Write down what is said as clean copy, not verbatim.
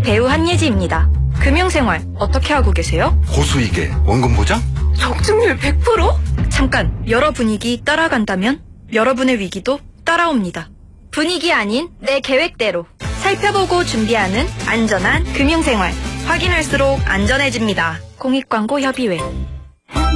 배우 한예지입니다. 금융생활 어떻게 하고 계세요? 고수이게 원금 보장? 적중률 100%? 잠깐, 여러 분위기 따라간다면 여러분의 위기도 따라옵니다. 분위기 아닌 내 계획대로 살펴보고 준비하는 안전한 금융생활. 확인할수록 안전해집니다. 공익광고 협의회.